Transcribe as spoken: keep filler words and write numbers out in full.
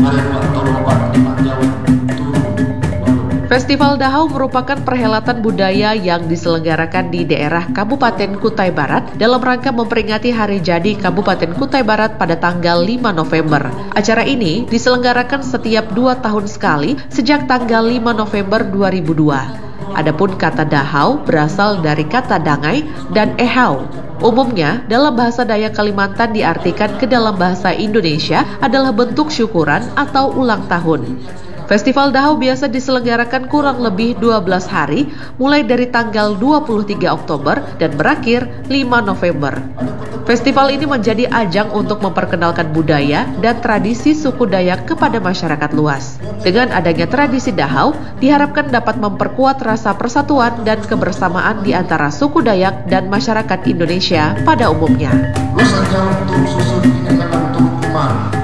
Festival Dahau merupakan perhelatan budaya yang diselenggarakan di daerah Kabupaten Kutai Barat dalam rangka memperingati Hari Jadi Kabupaten Kutai Barat pada tanggal lima November. Acara ini diselenggarakan setiap dua tahun sekali sejak tanggal lima November dua ribu dua. Adapun kata Dahau berasal dari kata Dangai dan Ehau. Umumnya, dalam bahasa Dayak Kalimantan diartikan ke dalam bahasa Indonesia adalah bentuk syukuran atau ulang tahun. Festival Dahau biasa diselenggarakan kurang lebih dua belas hari, mulai dari tanggal dua puluh tiga Oktober dan berakhir lima November. Festival ini menjadi ajang untuk memperkenalkan budaya dan tradisi suku Dayak kepada masyarakat luas. Dengan adanya tradisi Dahau, diharapkan dapat memperkuat rasa persatuan dan kebersamaan di antara suku Dayak dan masyarakat Indonesia pada umumnya.